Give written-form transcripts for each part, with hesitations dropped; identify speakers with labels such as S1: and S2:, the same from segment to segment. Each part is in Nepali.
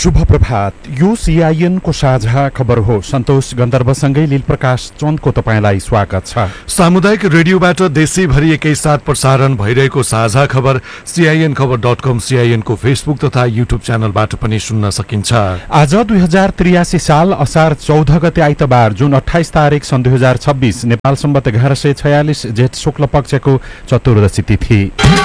S1: शुभ प्रभात। यो सीआईएन को साझा खबर हो। सन्तोष गन्धर्वसँगै लीलप्रकाश चन्दको तपाईलाई स्वागत छ।
S2: सामुदायिक रेडियोबाट देशैभरि एकैसाथ प्रसारण भइरहेको साझा खबर CIN खबर.com, CIN को फेसबुक तथा युट्युब च्यानलबाट पनि सुन्न सकिन्छ।
S1: आज 2083 साल असार 14 गते आइतबार जुन 28 तारिक सन् 2026 नेपाल सम्वत 1146 जेठ शुक्ल पक्षको चतुर्दशी तिथि।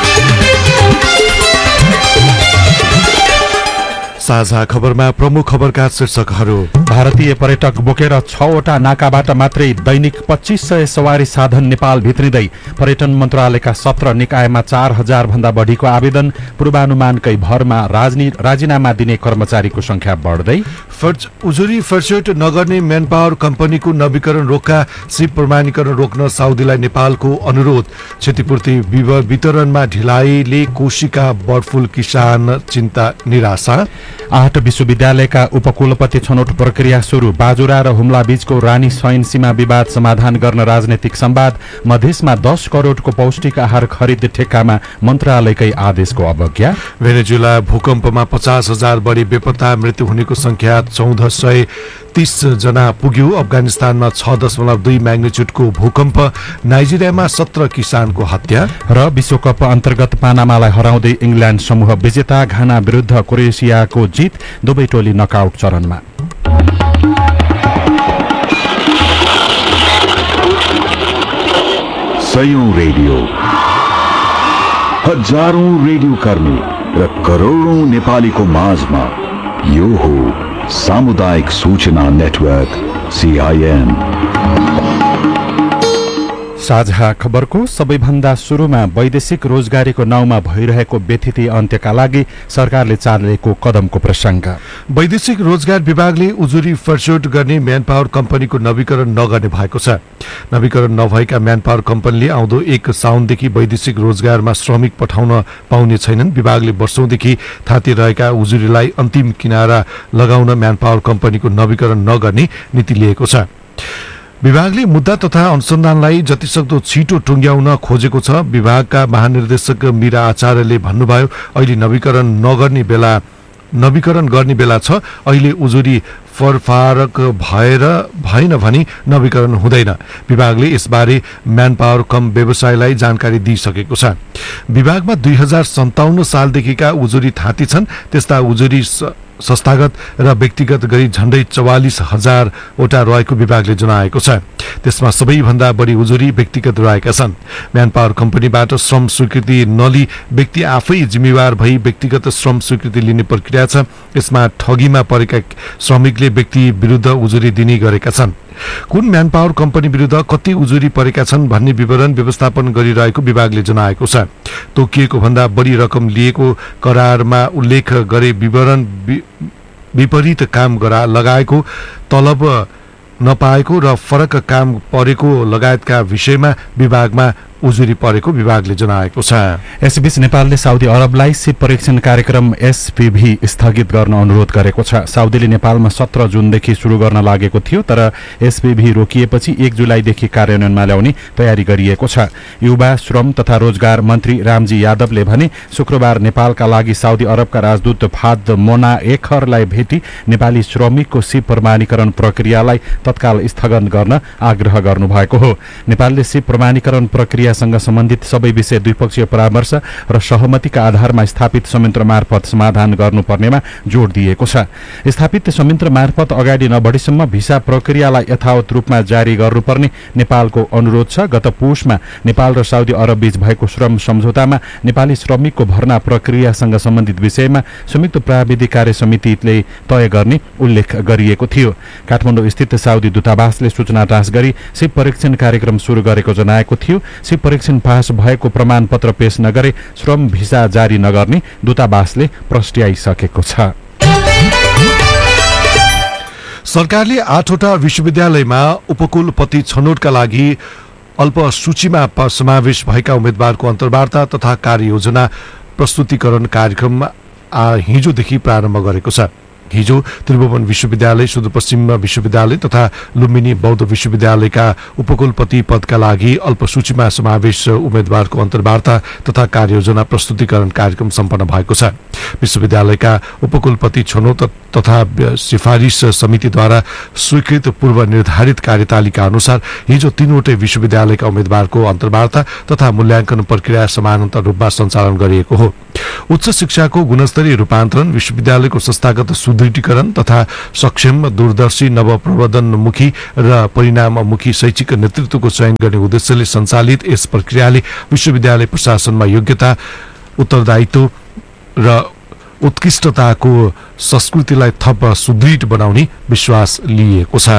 S2: साझा खबरमा प्रमुख खबरका शीर्षकहरू।
S1: भारतीय पर्यटक बोकेर 6वटा नाकाबाट मात्रै दैनिक 2500 सवारी साधन नेपाल भित्रिँदै। पर्यटन मन्त्रालयका 17 निकायमा 4000 भन्दा बढीको आवेदन। पूर्वानुमानकै भरमा राजीनामा दिने कर्मचारीको संख्या बढ्दै।
S2: उजुरी फर्स्योट नगर्ने म्यान पावर कम्पनीको नवीकरण रोक्का सिप प्रमाणीकरण रोक्न साउदीलाई नेपालको अनुरोध। क्षतिपूर्ति वितरणमा ढिलाइले कोशीका बर्डफुल किसान चिन्ता निराशा।
S1: 8 विश्वविद्यालयका उपकुलपति छनौट प्रक्रिया सुरु। बाजुरा र हुम्ला बीचको रानी सैन सीमा विवाद समाधान गर्न राजनैतिक संवाद। मधेसमा 10 करोडको पौष्टिक आहार खरिद ठेक्कामा मन्त्रालयकै आदेशको अवज्ञा।
S2: भेनेजुला भूकम्पमा 50,000 बढी बेपत्ता। मृत्यु हुनेको संख्या 1430 जना पुग्यो। अफगानिस्तानमा 6.2 म्याग्निच्युडको भूकम्प। नाइजेरियामा 17 किसानको हत्या।
S1: र विश्वकप अन्तर्गत पानामालाई हराउँदै इंग्ल्याण्ड समूह विजेता। घाना विरुद्ध क्रोएसियाको जित। दुवै टोली नकआउट चरणमा।
S3: सयौं रेडियो, हजारौं रेडियो कर्मी र करोडौं नेपालीको माझमा यो हो सामुदायिक सूचना नेटवर्क CIN।
S1: साझा खबरको सबैभन्दा सुरुमा वैदेशिक रोजगारीको नाउँमा भइरहेको व्यथिति अन्त्यका लागि सरकारले चालेको कदमको प्रसंग।
S2: वैदेशिक रोजगार विभागले उजुरी फर्स्योट गर्ने म्यान पावर कम्पनीको नवीकरण नगर्ने भएको छ। नवीकरण नभएका म्यान पावर कम्पनीले आउँदो 1 साउनदेखि वैदेशिक रोजगारमा श्रमिक पठाउन पाउने छैनन्। विभागले वर्षौंदेखि थाँतिरहेका उजुरीलाई अन्तिम किनारा लगाउन म्यान पावर कम्पनीको नवीकरण नगर्ने नीति लिएको छ। विभागले मुद्दा तथा अनुसन्धानलाई जतिसक्दो छिटो टुंग्याउन खोजेको छ। विभागका महानिर्देशक मीरा आचार्यले भन्नुभयो, अहिले नवीकरण गर्ने बेला छ। अहिले उजुरी फरफारक भएन भनी नवीकरण हुँदैन। विभागले यसबारे म्यान पावर कम व्यवसायलाई जानकारी दिइसकेको छ। विभागमा 2057 सालदेखिका उजुरी थाँती छन्। त्यस्ता उजुरी संस्थागत र व्यक्तिगत गरी झण्डै 44,000 वटा रहेको विभागले जनाएको छ। त्यसमा सबैभन्दा बढी उजुरी व्यक्तिगत रहेका छन्। म्यान पावर कम्पनीबाट श्रम स्वीकृति नलिई व्यक्ति आफै जिम्मेवार भई व्यक्तिगत श्रम स्वीकृति लिने प्रक्रिया छ। यसमा ठगीमा परेका श्रमिकले व्यक्ति विरुद्ध उजुरी दिने गरेका छन्। कुन म्यान पावर कम्पनी विरुद्ध कति उजुरी परेका छन् भन्ने विवरण व्यवस्थापन गरिरहेको विभागले जनाएको छ। तोकिएको भन्दा बढी रकम लिएको करारमा उल्लेख गरे विवरण विपरीत काम लगाएको, तलब नपाएको र फरक काम परेको लगायतका विषयमा विभागमा उजुरी परेको विभागले जनाएको छ।
S1: यसबीच नेपालले साउदी अरबलाई सिप परीक्षण कार्यक्रम SPV स्थगित गर्न अनुरोध गरेको छ। साउदीले नेपालमा 17 जुनदेखि सुरु गर्न लागेको थियो, तर SPV रोकिएपछि 1 जुलाईदेखि कार्यान्वयनमा ल्याउने तयारी गरिएको छ। युवा श्रम तथा रोजगार मन्त्री रामजी यादवले भने, शुक्रबार नेपालका लागि साउदी अरबका राजदूत फाद मोना एखरलाई भेटी नेपाली श्रमिकको सिप प्रमाणीकरण प्रक्रियालाई तत्काल स्थगन गर्न आग्रह गर्नुभएको हो। नेपालले सिप प्रमाणीकरण प्रक्रिया सँग सम्बन्धित सबै विषय द्विपक्षीय परामर्श र सहमतिका आधारमा स्थापित संयन्त्र मार्फत समाधान गर्नुपर्नेमा जोड दिएको छ। स्थापित संयन्त्र मार्फत अगाडि नबढीसम्म भिसा प्रक्रियालाई यथावत रूपमा जारी गर्नुपर्ने नेपालको अनुरोध छ। गत पुसमा नेपाल र साउदी अरब बीच भएको श्रम सम्झौतामा नेपाली श्रमिकको भर्ना प्रक्रियासँग सम्बन्धित विषयमा संयुक्त प्राविधिक कार्य समितिले तय गर्ने उल्लेख गरिएको थियो। काठमाडौँ स्थित साउदी दूतावासले सूचना टाँस गरी सिप परीक्षण कार्यक्रम सुरु गरेको जनाएको थियो। सिप परीक्षण पास भएको प्रमाणपत्र पेश नगरे श्रम भिसा जारी नगर्ने दूतावासले प्रस्ट्याइसकेको छ।
S2: सरकारले 8वटा विश्वविद्यालयमा उपकुलपति छनौटका लागि अल्प सूचीमा समावेश भएका उम्मेद्वारको अन्तर्वार्ता तथा कार्ययोजना प्रस्तुतिकरण कार्यक्रम हिजोदेखि प्रारम्भ गरेको छ। हिजो त्रिभुवन विश्वविद्यालय, सुदूरपश्चिम विश्वविद्यालय तथा लुम्बिनी बौद्ध विश्वविद्यालयका उपकुलपति पदका लागि अल्पसूचीमा समावेश उम्मेद्वारको अन्तर्वार्ता तथा कार्ययोजना प्रस्तुतिकरण कार्यक्रम सम्पन्न भएको छ। विश्वविद्यालयका उपकुलपति छनौट तथा सिफारिस समितिद्वारा स्वीकृत पूर्व निर्धारित कार्यतालिका अनुसार हिजो 3वटै विश्वविद्यालयका उम्मेद्वारको अन्तर्वार्ता तथा मूल्याङ्कन प्रक्रिया समानान्तर रूपमा सञ्चालन गरिएको हो। उच्च शिक्षाको गुणस्तरीय रूपान्तरण, विश्वविद्यालयको संस्थागत सुदृढीकरण तथा सक्षम, दूरदर्शी, नवप्रवर्धनमुखी र परिणाममुखी शैक्षिक नेतृत्वको चयन गर्ने उद्देश्यले सञ्चालित यस प्रक्रियाले विश्वविद्यालय प्रशासनमा योग्यता, उत्तरदायित्व र उत्कृष्टताको संस्कृतिलाई थप सुदृढ बनाउने विश्वास लिएको छ।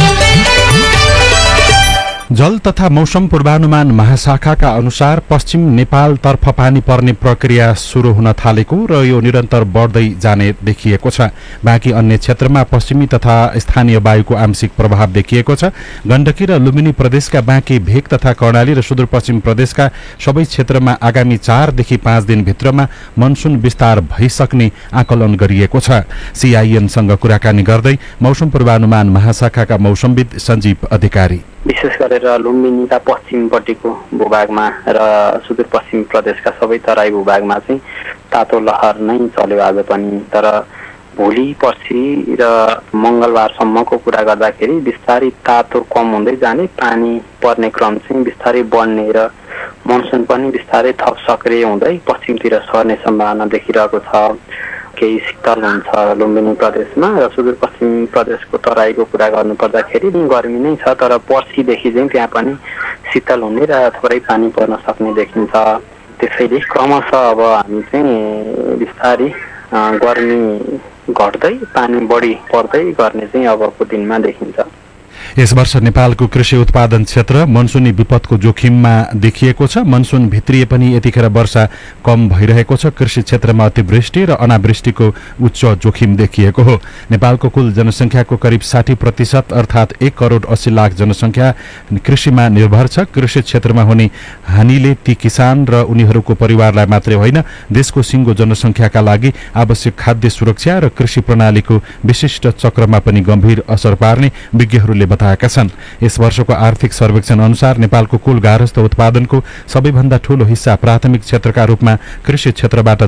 S1: जल तथा मौसम पूर्वानुमान महाशाखाका अनुसार पश्चिम नेपालतर्फ पानी पर्ने प्रक्रिया सुरु हुन थालेको र यो निरन्तर बढ्दै जाने देखिएको छ। बाँकी अन्य क्षेत्रमा पश्चिमी तथा स्थानीय वायुको आंशिक प्रभाव देखिएको छ। गण्डकी र लुम्बिनी प्रदेशका बाँकी भेग तथा कर्णाली र सुदूरपश्चिम प्रदेशका सबै क्षेत्रमा आगामी 4 देखि 5 दिनभित्रमा मनसुन विस्तार भइसक्ने आकलन गरिएको छ। सीआईएनसँग कुराकानी गर्दै मौसम पूर्वानुमान महाशाखाका मौसमविद सञ्जीव अधिकारी,
S4: विशेष गरेर लुम्बिनीका पश्चिमपट्टिको भूभागमा र सुदूरपश्चिम प्रदेशका सबै तराई भूभागमा चाहिँ तातो लहर नै चल्यो आज पनि। तर भोलि, पर्सि र मंगलबारसम्मको कुरा गर्दाखेरि बिस्तारै तातो कम हुँदै जाने, पानी पर्ने क्रम चाहिँ बिस्तारै बढ्ने र मनसुन पनि बिस्तारै थप सक्रिय हुँदै पश्चिमतिर सर्ने सम्भावना देखिरहेको छ। केही शीतल हुन्छ लुम्बिनी प्रदेशमा र सुदूरपश्चिम प्रदेशको तराईको कुरा गर्नु पर्दाखेरि गर्मी नै छ, तर पर्सिदेखि चाहिँ त्यहाँ पनि शीतल हुने र थोरै पानी पर्न सक्ने देखिन्छ। त्यसैले क्रमशः अब हामी चाहिँ बिस्तारै गर्मी घट्दै पानी बढी पर्दै गर्ने चाहिँ अबको दिनमा देखिन्छ।
S1: यस वर्ष नेपालको कृषि उत्पादन क्षेत्र मनसुनी विपदको जोखिममा देखिएको छ। मनसुन भित्रिए पनि यतिखेर वर्षा कम भइरहेको छ। कृषि क्षेत्रमा अतिवृष्टि र अनावृष्टिको उच्च जोखिम देखिएको हो। नेपालको कुल जनसङ्ख्याको करिब 60% अर्थात् 1,80,00,000 जनसङ्ख्या कृषिमा निर्भर छ। कृषि क्षेत्रमा हुने हानिले ती किसान र उनीहरूको परिवारलाई मात्रै होइन, देशको सिङ्गो जनसङ्ख्याका लागि आवश्यक खाद्य सुरक्षा र कृषि प्रणालीको विशिष्ट चक्रमा पनि गम्भीर असर पार्ने विज्ञहरूले बताएका छन्। यस वर्षको आर्थिक सर्वेक्षण अनुसार नेपालको कुल गार्हस्थ उत्पादनको सबैभन्दा ठूलो हिस्सा प्राथमिक क्षेत्रका रूपमा कृषि क्षेत्रबाट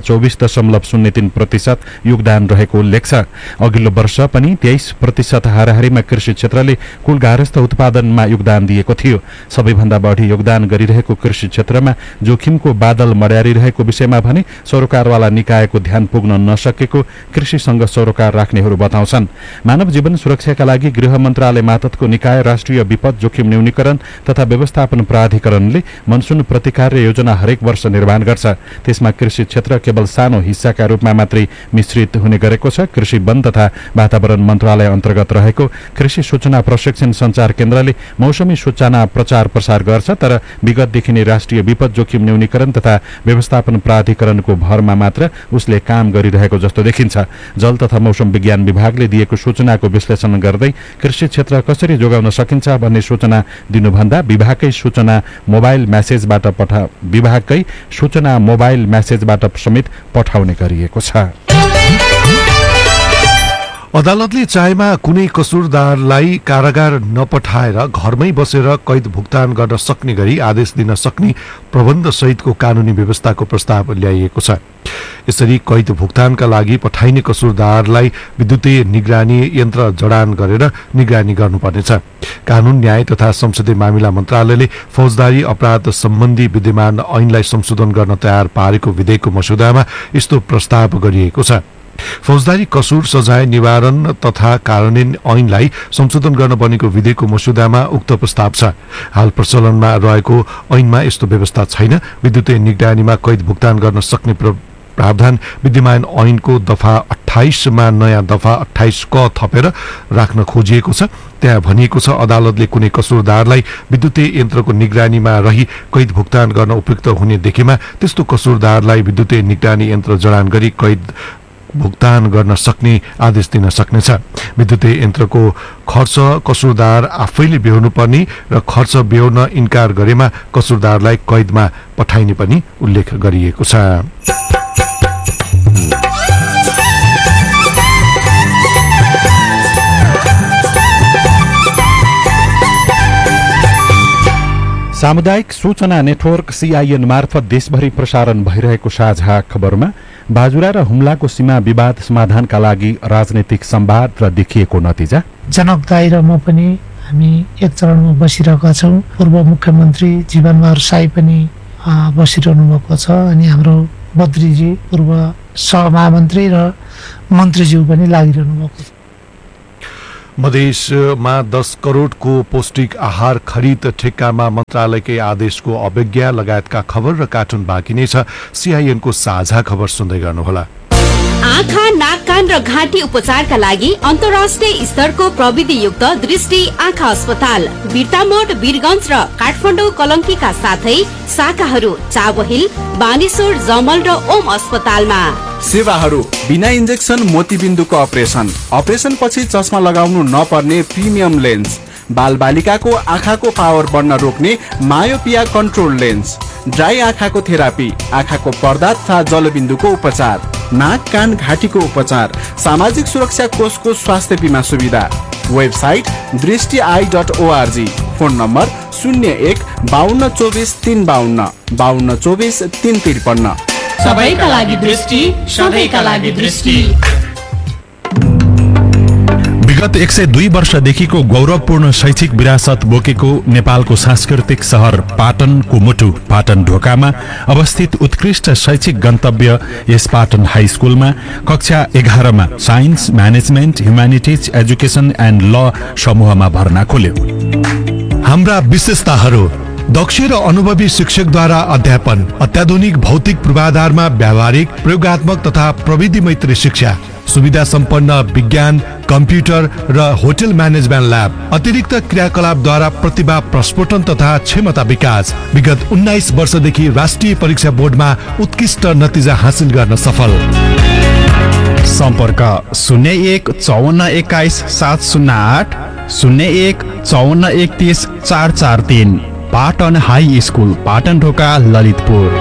S1: 24.03% योगदान रहेको उल्लेख छ। अघिल्लो वर्ष पनि 23% हाराहारीमा कृषि क्षेत्रले कुल गार्हस्थ उत्पादनमा योगदान दिएको थियो। सबैभन्दा बढी योगदान गरिरहेको कृषि क्षेत्रमा जोखिमको बादल मड्यारिरहेको विषयमा भने सरोकारवाला निकायको ध्यान पुग्न नसकेको कृषिसँग सरोकार राख्नेहरू बताउँछन्। मानव जीवन सुरक्षाका लागि गृह मन्त्रालय मातहतको निकाय राष्ट्रिय विपद जोखिम न्यूनीकरण तथा व्यवस्थापन प्राधिकरणले मनसुन प्रतिकार योजना हरेक वर्ष निर्माण गर्छ। त्यसमा कृषि क्षेत्र केवल सानो हिस्साका रूपमा मात्रै मिश्रित हुने गरेको छ। कृषि, वन तथा वातावरण मन्त्रालय अन्तर्गत रहेको कृषि सूचना प्रशिक्षण सञ्चार केन्द्रले मौसमी सूचना प्रचार प्रसार गर्छ, तर विगतदेखि नै राष्ट्रिय विपद जोखिम न्यूनीकरण तथा व्यवस्थापन प्राधिकरणको भरमा मात्र उसले काम गरिरहेको जस्तो देखिन्छ। जल तथा मौसम विज्ञान विभागले दिएको सूचनाको विश्लेषण गर्दै कृषि क्षेत्र कसरी जोगाउन सकिन्छ भन्ने सूचना दिनुभन्दा विभागकै सूचना मोबाइल म्यासेजबाट समेत पठाउने गरिएको छ।
S2: अदालतले चाहेमा कुनै कसुरदारलाई कारागार नपठाएर घरमै बसेर कैद भुक्तान गर्न सक्ने गरी आदेश दिन सक्ने प्रबन्ध सहितको कानूनी व्यवस्थाको प्रस्ताव ल्याइएको छ। यसरी कैद भुक्तानका लागि पठाइने कसुरदारलाई विद्युतीय निगरानी यन्त्र जडान गरेर निगरानी गर्नुपर्नेछ। कानून, न्याय तथा संसदीय मामिला मन्त्रालयले फौजदारी अपराध सम्बन्धी विद्यमान ऐनलाई संशोधन गर्न तयार पारेको विधेयकको मस्यौदामा यस्तो प्रस्ताव गरिएको छ। फौजदारी कसुर सजाय निवारण तथा कार्यान्वयन ऐनलाई संशोधन गर्न बनेको विधेयकको मस्यौदामा उक्त प्रस्ताव छ। हाल प्रचलनमा रहेको ऐनमा यस्तो व्यवस्था छैन। विद्युतीय निगरानीमा कैद भुक्तान गर्न सक्ने प्रावधान विद्यमान ऐनको दफा 28 मा नयाँ दफा 28 क थपेर राख्न खोजिएको छ। त्यहाँ भनिएको छ, अदालतले कुनै कसुरदारलाई विद्युतीय यन्त्रको निगरानीमा रही कैद भुक्तान गर्न उपयुक्त हुने देखेमा त्यस्तो कसुरदारलाई विद्युतीय निगरानी यन्त्र जडान गरी कैद भुक्तान गर्न सक्ने आदेश दिन सक्नेछ। विद्युतीय यन्त्रको खर्च कसुरदार आफैले बेहोर्नु पर्ने र खर्च बेहोर्न इन्कार गरेमा कसुरदारलाई कैदमा पठाइने पनि उल्लेख गरिएको छ।
S1: सामुदायिक सूचना नेटवर्क CIN मार्फत देशभरि प्रसारण भइरहेको साझा खबरमा बाजुरा र हुम्लाको सीमा विवाद समाधानका लागि राजनीतिक संवाद र देखिएको नतिजा।
S5: जनक दाइ र म पनि हामी एक चरणमा बसिरहेका छौँ। पूर्व मुख्यमन्त्री जीवनबहादुर साई पनि बसिरहनु भएको छ अनि हाम्रो बद्रीजी पूर्व सहमहामन्त्री र मन्त्रीज्यू पनि लागिरहनु भएको छ।
S2: मधेसमा 10 करोडको पौष्टिक आहार खरिद ठेक्कामा मन्त्रालयकै आदेशको अवज्ञा लगायतका खबर र कार्टुन बाँकी नै छ। CIN को साझा खबर सुन्दै गर्नुहोला।
S6: आँखा, नाक, कान र घाँटी उपचारका लागि अन्तर्राष्ट्रिय स्तरको प्रविधियुक्त दृष्टि आँखा अस्पताल बिर्तामोड, वीरगञ्ज र काठमाडौँ कलङ्कीका साथै शाखाहरू चाबहिल, बानेश्वर, जमल र ओम अस्पतालमा।
S7: सेवाहरू बिना इन्जेक्सन मोतीबिन्दुको अपरेसन पछि चस्मा लगाउनु नपर्ने प्रिमियम लेन्स, बालबालिकाको आँखाको पावर बढ्न रोक्ने मायोपिया कन्ट्रोल लेन्स, ड्राई आँखाको थेरापी, आँखाको पर्दा तथा जलबिन्दुको उपचार, नाक, कान, घाँटीको उपचार, सामाजिक सुरक्षा कोषको स्वास्थ्य बीमा सुविधा। Website दृष्टि.org, phone number 01 52 24 352 52 24 353।
S8: सबैका लागि दृष्टि, सबैका लागि दृष्टि।
S1: विगत 102 वर्षदेखिको गौरवपूर्ण शैक्षिक विरासत बोकेको नेपालको सांस्कृतिक सहर पाटनको मुटु पाटन ढोकामा अवस्थित उत्कृष्ट शैक्षिक गन्तव्य यस पाटन हाई स्कुलमा कक्षा 11 मा science, management, humanities, education and ल समूहमा भर्ना खोल्यो।
S2: हाम्रा विशेषताहरू: दक्ष र अनुभवी शिक्षकद्वारा अध्यापन, अत्याधुनिक भौतिक पूर्वाधारमा व्यावहारिक, प्रयोगात्मक तथा प्रविधि मैत्री शिक्षा, सुविधा सम्पन्न विज्ञान, कम्प्युटर र होटल म्यानेजमेन्ट ल्याब, अतिरिक्त क्रियाकलापद्वारा प्रतिभा प्रस्फुटन तथा क्षमता विकास। विगत 19 वर्षदेखि राष्ट्रिय परीक्षा बोर्डमा उत्कृष्ट नतिजा हासिल गर्न सफल।
S1: सम्पर्क 01 54 21 708 01 54 31 443। पाटन हाई स्कुल, पाटन ढोका, ललितपुर।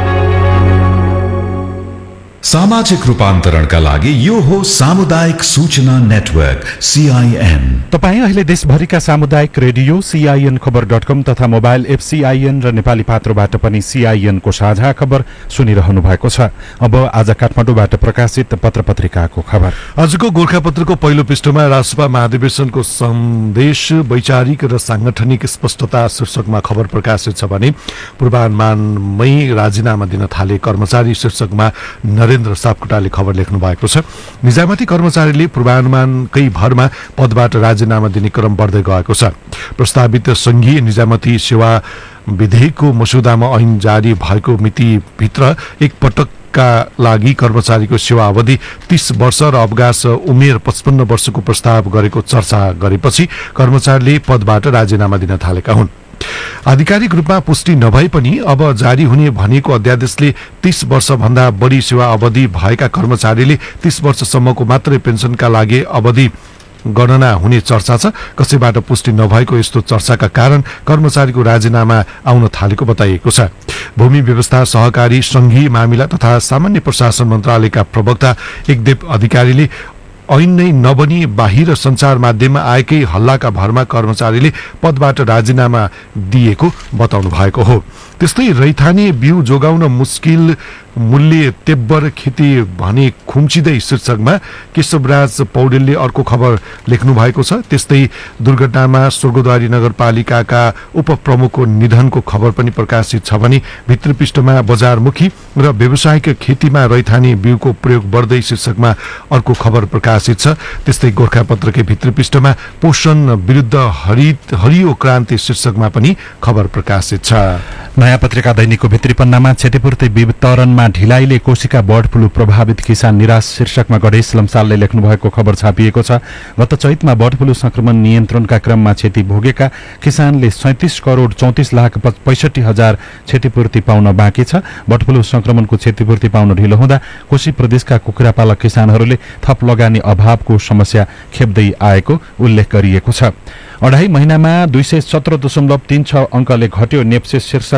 S3: सामाजिक रूपान्तरणका लागि यो हो सामुदायिक सूचना नेटवर्क CIN।
S1: तपाईँ अहिले देशभरिका सामुदायिक रेडियो CIN-खबर.com तथा मोबाइल एप CIN र नेपाली पात्रोबाट पनि CIN को साझा खबर सुनिरहनु भएको छ। अब आज काठमाडौँबाट प्रकाशित पत्रपत्रिकाको खबर।
S2: आजको गोरखापत्रको पहिलो पृष्ठमा राष्ट्रसभा महाधिवेशनको सन्देश वैचारिक र सांगठनिक स्पष्टता शीर्षकमा खबर प्रकाशित छ भने पूर्वानुमानमै राजीनामा दिन थाले कर्मचारी शीर्षकमा नरेन्द्र सापकोटाले खबर लेख्नु भएको छ। निजामती कर्मचारीले पूर्वानुमानकै भरमा पदबाट राजीनामा दिने क्रम बढ्दै गएको छ। प्रस्तावित संघीय निजामती सेवा विधेयकको मसुदामा ऐन जारी भएको मितिभित्र एक पटकका लागि कर्मचारीको सेवा अवधि 30 वर्ष र अवकाश उमेर 55 वर्षको प्रस्ताव गरेको चर्चा गरेपछि कर्मचारीले पदबाट राजीनामा दिन थालेका हुन्। आधिकारिक रूपमा पुष्टि नभए पनि अब जारी हुने भनेको अध्यादेशले 30 वर्षभन्दा बढी सेवा अवधि भएका कर्मचारीले 30 वर्षसम्मको मात्रै पेन्सनका लागि अवधि गणना हुने चर्चा छ। कसैबाट पुष्टि नभएको यस्तो चर्चाका कारण कर्मचारीको राजीनामा आउन थालेको बताइएको छ। भूमि व्यवस्था, सहकारी, संघीय मामिला तथा सामान्य प्रशासन मन्त्रालयका प्रवक्ता एकदेव अधिकारीले ऐन नै नबनी बाहिर सञ्चार माध्यममा आएकै हल्लाका भरमा कर्मचारीले पदबाट राजीनामा दिएको बताउनु भएको हो। त्यस्तै रैथाने बिउ जोगाउन मुस्किल, मूल्य तेब्बर खेती भने खुम्चिँदै शीर्षकमा केशवराज पौडेलले अर्को खबर लेख्नु भएको छ। त्यस्तै दुर्घटनामा स्वर्गद्वारी नगरपालिकाका उपप्रमुखको निधनको खबर पनि प्रकाशित छ भने भित्री पृष्ठमा बजारमुखी र व्यावसायिक खेतीमा रैथाने बिउको प्रयोग बढ्दै शीर्षकमा अर्को खबर प्रकाशित छ। त्यस्तै गोरखापत्रकै भित्री पृष्ठमा पोषण विरुद्ध हरियो क्रान्ति शीर्षकमा पनि खबर प्रकाशित छ।
S1: नयाँ पत्रिका दैनिकको भित्री पन्नामा क्षतिपूर्ति वितरणमा ढिलाइले कोशिका बर्ड फ्लू प्रभावित किसान निराश शीर्षकमा गणेश लम्सालले लेख्नु भएको खबर छापिएको छ। गत चैतमा बर्ड फ्लू संक्रमण नियन्त्रणका क्रममा क्षति भोगेका किसानले 37 करोड 34 लाख 65 हजार क्षतिपूर्ति पाउन बाँकी छ। बर्ड फ्लू संक्रमणको क्षतिपूर्ति पाउन ढिलो हुँदा कोशी प्रदेशका कुखुरा पालक किसानहरूले थप लगानी अभावको समस्या खेप्दै आएको उल्लेख गरिएको छ। 2.5 महिनामा 217.36 अङ्कले घट्यो नेप्से शीर्षक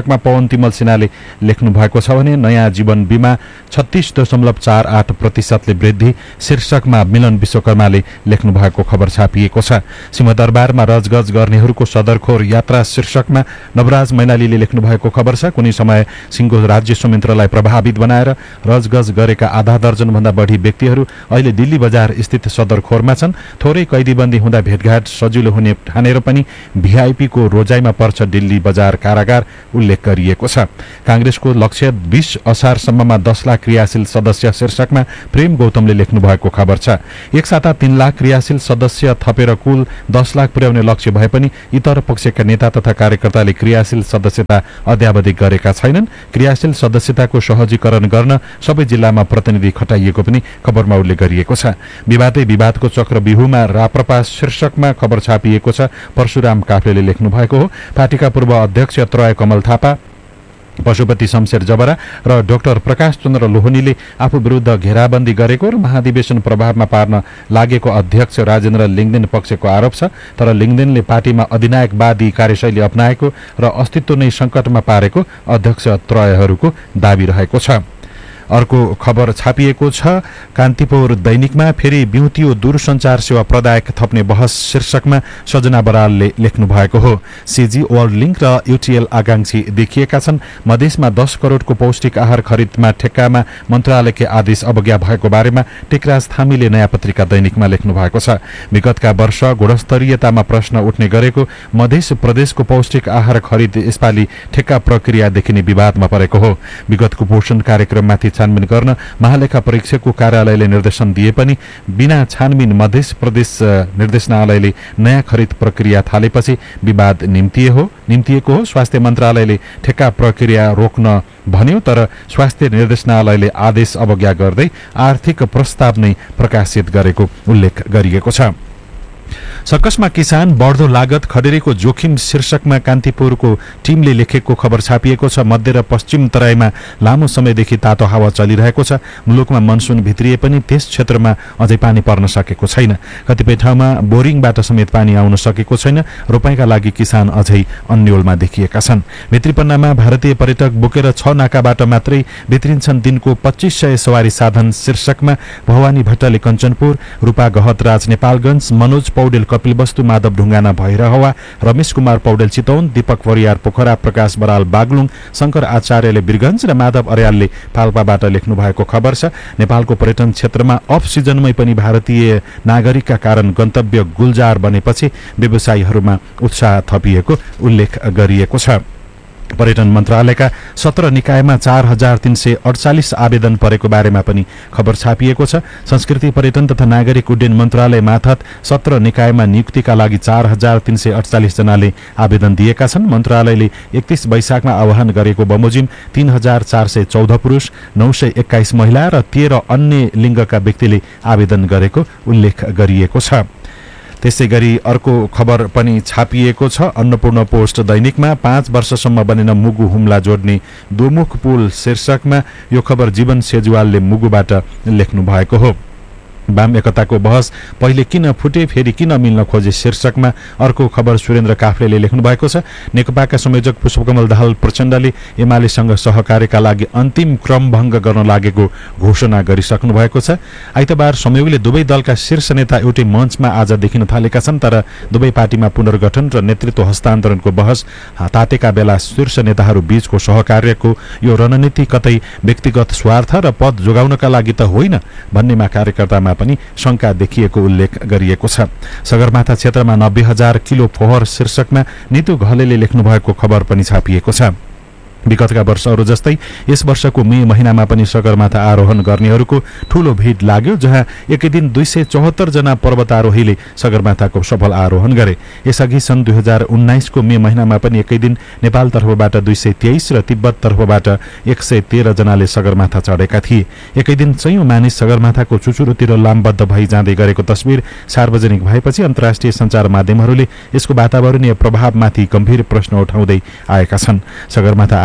S1: शीर्षकमा पवन तिमल सिन्हाले लेख्नु भएको छ भने नयाँ जीवन बीमा 36.48% वृद्धि शीर्षकमा मिलन विश्वकर्माले लेख्नु भएको खबर छापिएको छ। सिंहदरबारमा रजगज गर्नेहरूको सदरखोर यात्रा शीर्षकमा नवराज मैनालीले लेख्नु भएको खबर छ। कुनै समय सिंहको राज्य संयन्त्रलाई प्रभावित बनाएर रजगज गरेका आधा दर्जन भन्दा बढी व्यक्तिहरू अहिले दिल्ली बजार स्थित सदरखोरमा छन्। थोरै कैदीबन्दी हुँदा भेटघाट सजिलो हुने ठानेर पनि भिआइपी को रोजाइमा पर्छ दिल्ली बजार कारागार उल्लेख गरिएको छ। कांग्रेसको लक्ष्य 20 असारसम्ममा 10 लाख क्रियाशील सदस्य शीर्षकमा प्रेम गौतमले लेख्नु भएको खबर छ। एक साता 3 लाख क्रियाशील सदस्य थपेर कुल 10 लाख पुर्याउने लक्ष्य भए पनि इतर पक्षका नेता तथा कार्यकर्ताले क्रियाशील सदस्यता अद्यावधि गरेका छैनन्। क्रियाशील सदस्यताको सहजीकरण गर्न सबै जिल्लामा प्रतिनिधि खटाइएको पनि खबरमा उल्लेख गरिएको छ। विवादै विवादको चक्रव्यूहमा राप्रपा शीर्षकमा खबर छापिएको छ। परशुराम काफ्लेले लेख्नु भएको हो। पार्टीका पूर्व अध्यक्ष त्रय कमल थापा, पशुपति शमशेर जबरा र डाक्टर प्रकाश चन्द्र लोहनीले आफू विरुद्ध घेराबन्दी गरेको र महाधिवेशन प्रभावमा पार्न लागेको अध्यक्ष राजेन्द्र लिङदेन पक्षको आरोप छ। तर लिङदेनले पार्टीमा अधिनायकवादी कार्यशैली अपनाएको र अस्तित्व नै संकटमा पारेको अध्यक्ष त्रयहरूको दाबी रहेको छ। अर्को खबर छापिएको छ कान्तिपुर दैनिकमा फेरि बिउतियो दूरसञ्चार सेवा प्रदायक थप्ने बहस शीर्षकमा सजना बरालले लेख्नु भएको हो। सीजी वर्ल्ड लिंक र यूटीएल आकांक्षी देखिएका छन्। मधेसमा 10 करोडको पौष्टिक आहार खरिदमा ठेक्कामा मन्त्रालयकै आदेश अवज्ञा भएको बारेमा टेकराज थामीले नयाँ पत्रिका दैनिकमा लेख्नु भएको छ। विगतका वर्ष गुणस्तरीयतामा प्रश्न उठ्ने गरेको मधेस प्रदेशको पौष्टिक आहार खरिद यसपालि ठेक्का प्रक्रिया देखिने विवादमा परेको हो। विगतको पोषण कार्यक्रममाथि छानबिन गर्न महालेखा परीक्षकको कार्यालयले निर्देशन दिए पनि बिना छानबिन मध्य प्रदेश निर्देशनालयले नयाँ खरिद प्रक्रिया थालेपछि विवाद निम्तिएको हो। स्वास्थ्य मन्त्रालयले ठेक्का प्रक्रिया रोक्न भन्यो तर स्वास्थ्य निर्देशनालयले आदेश अवज्ञा गर्दै आर्थिक प्रस्ताव नै प्रकाशित गरेको उल्लेख गरिएको छ। सर्कसमा किसान बढ्दो लागत खडेरीको जोखिम शीर्षकमा कान्तिपुरको टिमले लेखेको खबर छापिएको छ। मध्य र पश्चिम तराईमा लामो समयदेखि तातो हावा चलिरहेको छ। मुलुकमा मनसुन भित्रिए पनि त्यस क्षेत्रमा अझै पानी पर्न सकेको छैन। कतिपय ठाउँमा बोरिङबाट समेत पानी आउन सकेको छैन। रोपाइँका लागि किसान अझै अन्योलमा देखिएका छन्। भित्रीपन्नामा भारतीय पर्यटक बोकेर 6 नाकाबाट मात्रै भित्रिन्छन् दिनको 2500 सवारी साधन शीर्षकमा भवानी भट्टले कञ्चनपुर, रूपा गहतराज नेपालगञ्ज, मनोज पौडेल कपिलवस्तु, माधव ढुङ्गाना भैरहवा, रमेश कुमार पौडेल चितौन, दीपक परियार पोखरा, प्रकाश बराल बागलुङ, शंकर आचार्यले वीरगञ्ज र माधव अर्यालले पाल्पाबाट लेख्नु भएको खबर छ। नेपालको पर्यटन क्षेत्रमा अफ सिजनमै पनि भारतीय नागरिकका कारण गन्तव्य गुलजार बनेपछि व्यवसायीहरूमा उत्साह थपिएको उल्लेख गरिएको छ। पर्यटन मन्त्रालयका 17 निकायमा 4348 आवेदन परेको बारेमा पनि खबर छापिएको छ। संस्कृति पर्यटन तथा नागरिक उड्डयन मन्त्रालय मार्फत 17 निकायमा नियुक्तिका लागि 4348 जनाले आवेदन दिएका छन्। मन्त्रालयले 31 वैशाखमा आह्वान गरेको बमोजिम 3414 पुरुष, 921 महिला र 13 अन्य लिङ्गका व्यक्तिले आवेदन गरेको उल्लेख गरिएको छ। त्यसै गरी अर्को खबर पनि छापिएको छ। अन्नपूर्ण पोस्ट दैनिकमा 5 वर्षसम्म बनेन मुगु हुम्ला जोड्ने दोमुख पुल शीर्षकमा यो खबर जीवन सेजुवालले मुगुबाट लेख्नु भएको हो। वाम एकताको बहस पहिले किन फुटे फेरि किन मिल्न खोजे शीर्षकमा अर्को खबर सुरेन्द्र काफ्लेले लेख्नु भएको छ। नेकपाका संयोजक पुष्पकमल दाहाल प्रचण्डले एमालेसँग सहकार्यका लागि अन्तिम क्रम भङ्ग गर्न लागेको घोषणा गरिसक्नु भएको छ। आइतबार संयोगले दुवै दलका शीर्ष नेता एउटै मञ्चमा आज देखिन थालेका छन्। तर दुवै पार्टीमा पुनर्गठन र नेतृत्व हस्तान्तरणको बहस तातेका बेला शीर्ष नेताहरू बीचको सहकार्यको यो रणनीति कतै व्यक्तिगत स्वार्थ र पद जोगाउनका लागि त होइन भन्नेमा कार्यकर्तामा पनि शंका देखिएको उल्लेख गरिएको छ। सगरमाथा क्षेत्रमा 90,000 किलो फोहोर शीर्षकमा नितु घलेले लेख्नु भएको खबर पनि छापिएको छ। विगतका वर्षहरू जस्तै यस वर्षको मे महिनामा पनि सगरमाथा आरोहण गर्नेहरूको ठूलो भिड लाग्यो, जहाँ एकै दिन 274 जना पर्वतारोहीले सगरमाथाको सफल आरोहण गरे। यसअघि सन् 2019 को मे महिनामा पनि एकै दिन नेपाल तर्फबाट 223 र तिब्बत तर्फबाट 113 जनाले सगरमाथा चढेका थिए। एकै दिन सयौं मानिस सगरमाथाको चुचुरोतिर लामबद्ध भई जाँदै गरेको तस्बिर सार्वजनिक भएपछि अन्तर्राष्ट्रिय सञ्चार माध्यमहरूले यसको वातावरणीय प्रभावमाथि गम्भीर प्रश्न उठाउँदै आएका छन्। सगरमाथा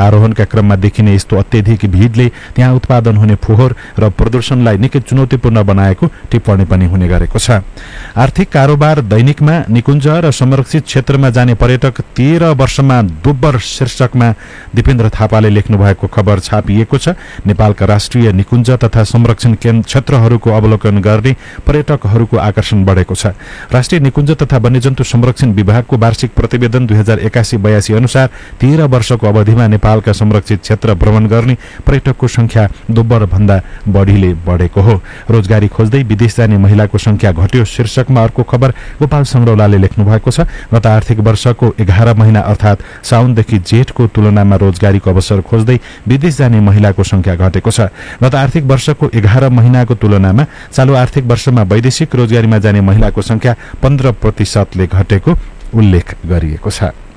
S1: आरोहणका क्रममा देखिने यस्तो अत्यधिक भिडले त्यहाँ उत्पादन हुने फोहोर र प्रदूषणलाई निकै चुनौतीपूर्ण बनाएको टिप्पणी पनि हुने गरेको छ। आर्थिक कारोबार दैनिकमा निकुञ्ज र संरक्षित क्षेत्रमा जाने पर्यटक 13 वर्षमा दोब्बर शीर्षकमा दिपेन्द्र थापाले लेख्नु भएको खबर छापिएको छ। नेपालका राष्ट्रिय निकुञ्ज तथा संरक्षण क्षेत्रहरूको अवलोकन गर्ने पर्यटकहरूको आकर्षण बढेको छ। राष्ट्रिय निकुञ्ज तथा वन्यजन्तु संरक्षण विभागको वार्षिक प्रतिवेदन 2081-82 अनुसार 13 वर्षको अवधिमा नेपालका संरक्षित क्षेत्र भ्रमण गर्ने पर्यटकको संख्या दोब्बर भन्दा बढीले बढेको हो। रोजगारी खोज्दै विदेश जाने महिलाको संख्या घट्यो शीर्षकमा अर्को खबर गोपाल संग्रौलाले लेख्नु भएको छ। गत आर्थिक वर्षको 11 महिना अर्थात् साउनदेखि जेठको तुलनामा रोजगारीको अवसर खोज्दै विदेश जाने महिलाको संख्या घटेको छ। गत आर्थिक वर्षको 11 महिनाको तुलनामा चालू आर्थिक वर्षमा वैदेशिक रोजगारीमा जाने महिलाको संख्या 15% घटेको उल्लेख गरिएको छ।